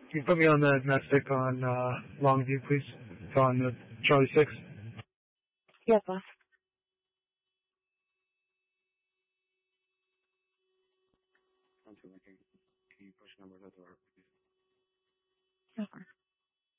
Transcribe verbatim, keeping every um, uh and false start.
Can you put me on the Netstick on uh, Longview, please? On the Charlie six. Yes, boss. Can you push numbers at the door, please? Okay.